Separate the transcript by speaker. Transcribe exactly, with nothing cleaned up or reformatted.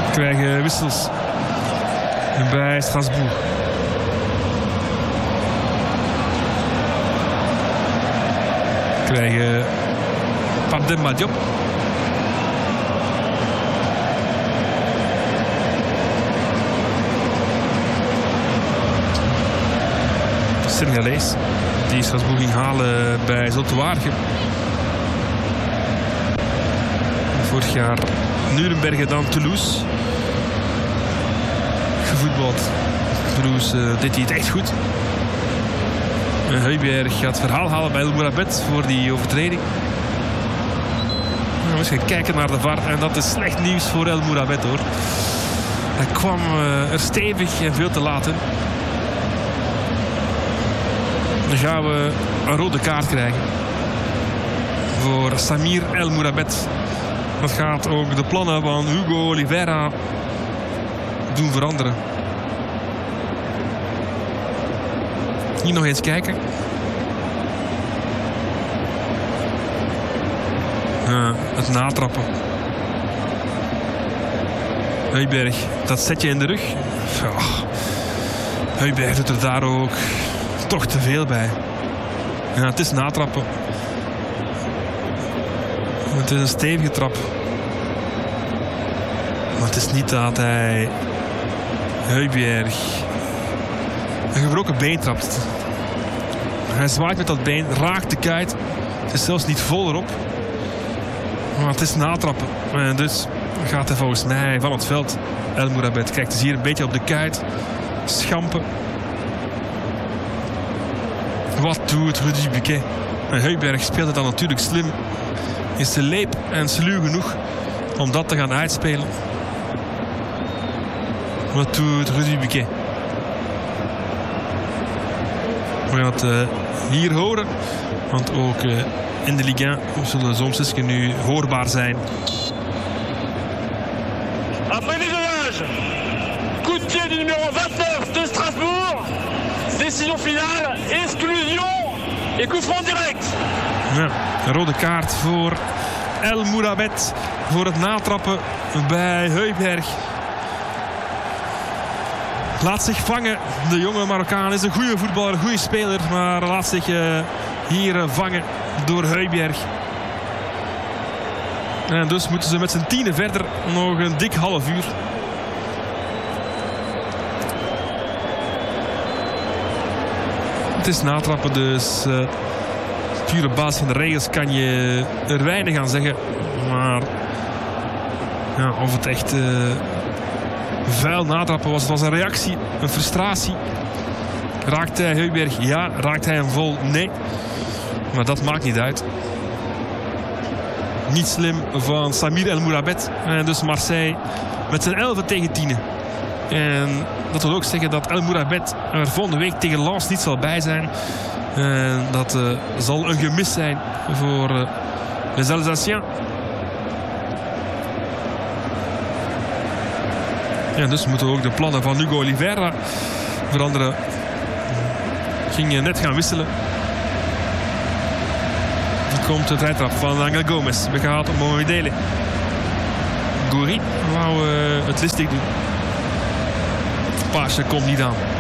Speaker 1: krijgen wissels bij Strasbourg. Krijgen Pape Demba Diop. Senegalees die Strasbourg ging halen bij Zulte Waregem. Vorig jaar Nuremberg en dan Toulouse. Gevoetbald. Toulouse uh, deed hij het echt goed. Uh, Heuberg gaat het verhaal halen bij El Mourabet voor die overtreding. Uh, we gaan kijken naar de V A R en dat is slecht nieuws voor El Mourabet hoor. Hij kwam uh, er stevig en veel te laat in. Dan gaan we een rode kaart krijgen voor Samir El Mourabet. Dat gaat ook de plannen van Hugo Oliveira doen veranderen. Hier nog eens kijken. Uh, het natrappen. Heuberg, dat zet je in de rug. Ja. Heuberg doet er daar ook toch te veel bij. Ja, het is natrappen. Het is een stevige trap. Maar het is niet dat hij Heuberg een gebroken been trapt. Hij zwaait met dat been, raakt de kuit. Het is zelfs niet vol erop. Maar het is natrappen. En dus gaat hij volgens mij van het veld. El Mourabet kijkt dus hier een beetje op de kuit. Schampen. Wat doet Rudy Buquet? En Heuberg speelt het dan natuurlijk slim. Is te leep en sluw genoeg om dat te gaan uitspelen. Wat doet Rudy Buquet? We gaan het uh, hier horen. Want ook uh, in de Ligue één zullen soms nu hoorbaar zijn.
Speaker 2: Après visionnage, coup de pied du numéro vingt-neuf de Strasbourg. Décision finale, exclusion et coup franc direct.
Speaker 1: Ja, een rode kaart voor El Mourabet. Voor het natrappen bij Heuberg. Laat zich vangen. De jonge Marokkaan is een goede voetballer, een goede speler. Maar laat zich uh, hier uh, vangen door Heuberg. En dus moeten ze met z'n tienen verder nog een dik half uur. Het is natrappen, dus uh, puur op basis van de regels kan je er weinig aan zeggen. Maar ja, of het echt uh, vuil natrappen was, het was een reactie, een frustratie. Raakt hij Heuberg? Ja. Raakt hij hem vol? Nee. Maar dat maakt niet uit. Niet slim van Samir El Mourabet. En dus Marseille met zijn elf tegen tien. En dat wil ook zeggen dat El Mourabet er volgende week tegen Lens niet zal bij zijn. En dat uh, zal een gemis zijn voor uh, les Alsaciens. En dus moeten we ook de plannen van Hugo Oliveira veranderen. Ging net gaan wisselen. Dan komt de vrijtrap van Angel Gomez. Begehaald op Mohamedele. Gouiri wou uh, het listig doen. Het paasje komt niet aan.